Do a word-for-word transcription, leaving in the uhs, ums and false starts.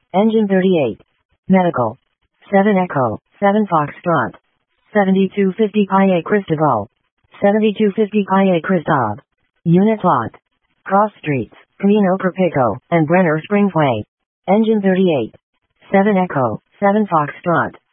Engine thirty-eight. Medical. seven Echo, seven Foxtrot. seventy-two fifty P I A Cristobal. seventy-two fifty P I A Cristobal. Unit lot. Cross streets, Camino Perpico, and Brenner Springs Way. Engine thirty-eight. seven Echo, seven Foxtrot.